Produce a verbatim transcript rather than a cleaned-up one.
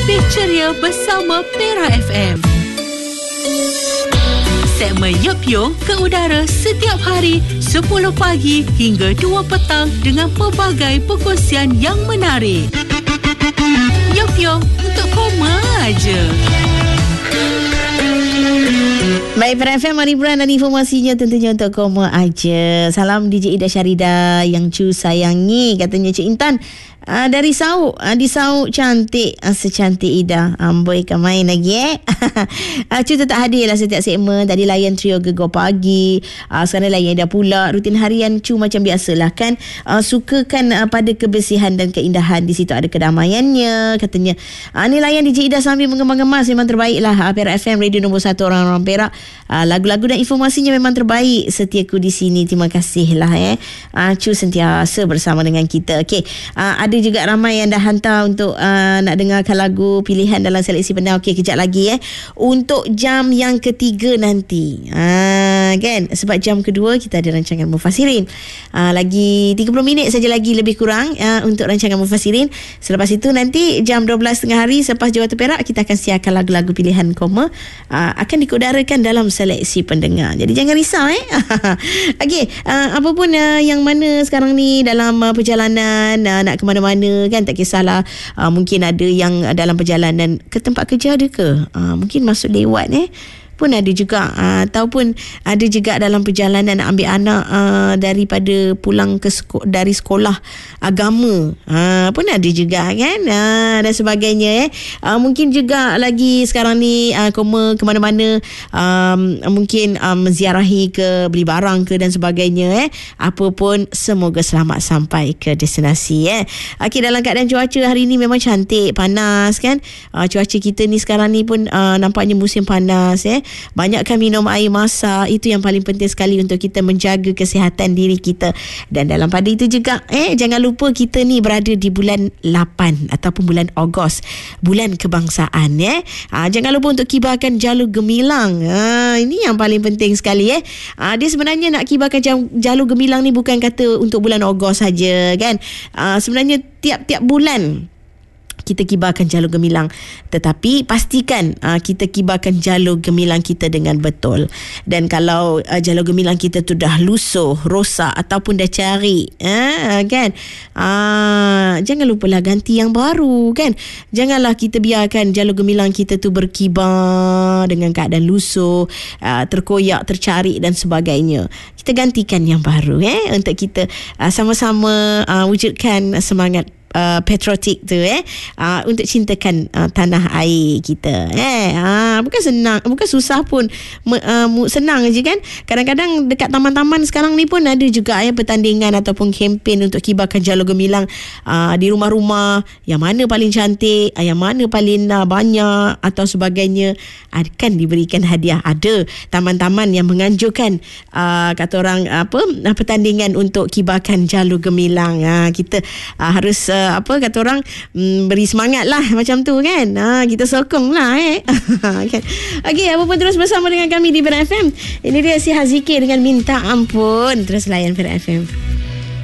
Lebih ceria bersama Pera F M. Segmen Yup Yung ke udara setiap hari sepuluh pagi hingga dua petang dengan pelbagai perkongsian yang menarik. Yup Yung untuk koma aja. Baik, Pera F M, mari beran dan informasinya tentunya untuk koma aja. Salam D J Ida Syarida yang cu sayangi, katanya Cik Intan. Uh, dari Sauk, uh, di Sauk cantik, uh, secantik Ida. Amboi kan main lagi eh. uh, Cu tetap hadir lah setiap segmen. Tadi layan trio Gegar Pagi, uh, sekarang layan Ida pula. Rutin harian Cu macam biasalah kan. uh, Suka kan uh, pada kebersihan dan keindahan. Di situ ada kedamaiannya katanya. uh, Ni layan D J Ida sambil mengemas-ngemas. Memang terbaik lah. uh, Pera F M, radio nombor satu orang-orang Perak. uh, Lagu-lagu dan informasinya memang terbaik. Setiaku di sini. Terima kasih lah eh. uh, Cu sentiasa bersama dengan kita. Okay, uh, ada juga ramai yang dah hantar untuk uh, nak dengarkan lagu pilihan dalam seleksi pendau. Okey, kejap lagi eh untuk jam yang ketiga nanti. Ha, kan? Sebab jam kedua kita ada rancangan Mufassirin. Ha, lagi tiga puluh minit saja lagi lebih kurang uh, untuk rancangan Mufassirin. Selepas itu nanti jam dua belas tengah hari selepas Jawatan Perak kita akan siarkan lagu-lagu pilihan koma uh, akan dikodarakan dalam seleksi pendengar. Jadi jangan risau eh. Okey, uh, apa pun uh, yang mana sekarang ni dalam uh, perjalanan uh, nak ke mana mana kan, tak kisahlah. uh, Mungkin ada yang dalam perjalanan ke tempat kerja ada ke, uh, mungkin masuk lewat eh pun ada juga, uh, ataupun ada juga dalam perjalanan nak ambil anak uh, daripada pulang ke seko- dari sekolah agama, uh, pun ada juga kan, uh, dan sebagainya eh. Uh, mungkin juga lagi sekarang ni uh, koma ke mana-mana, um, mungkin um, menziarahi ke, beli barang ke dan sebagainya eh. Apa pun semoga selamat sampai ke destinasi eh. Okey, dalam keadaan cuaca hari ni memang cantik, panas kan. Uh, cuaca kita ni sekarang ni pun uh, nampaknya musim panas eh. Banyakkan minum air masak, itu yang paling penting sekali untuk kita menjaga kesihatan diri kita. Dan dalam pada itu juga eh jangan lupa kita ni berada di bulan lapan ataupun bulan Ogos, bulan kebangsaan eh. Ha, jangan lupa untuk kibarkan jalur gemilang. Ha, ini yang paling penting sekali eh. Ha, dia sebenarnya nak kibarkan jalur gemilang ni bukan kata untuk bulan Ogos saja kan. Ha, sebenarnya tiap-tiap bulan kita kibarkan jalur gemilang, tetapi pastikan uh, kita kibarkan jalur gemilang kita dengan betul. Dan kalau uh, jalur gemilang kita tu dah lusuh, rosak ataupun dah cari uh, kan, uh, jangan lupalah ganti yang baru kan. Janganlah kita biarkan jalur gemilang kita tu berkibar dengan keadaan lusuh, uh, terkoyak, tercari dan sebagainya. Kita gantikan yang baru eh untuk kita uh, sama-sama uh, wujudkan semangat Uh, patriotik tu eh uh, untuk cintakan uh, tanah air kita eh uh, bukan senang, bukan susah pun, uh, senang je kan. Kadang-kadang dekat taman-taman sekarang ni pun ada juga eh pertandingan ataupun kempen untuk kibarkan jalur gemilang uh, di rumah-rumah, yang mana paling cantik, uh, yang mana paling uh, banyak atau sebagainya akan diberikan hadiah. Ada taman-taman yang menganjurkan uh, kata orang uh, apa uh, pertandingan untuk kibarkan jalur gemilang. uh, kita uh, harus uh, apa kata orang mm, beri semangat lah macam tu kan. Ha, kita sokong lah eh. Okay. Okey, apa pun terus bersama dengan kami di Pera F M. Ini dia si Hazikir dengan Minta Ampun. Terus layan Pera F M.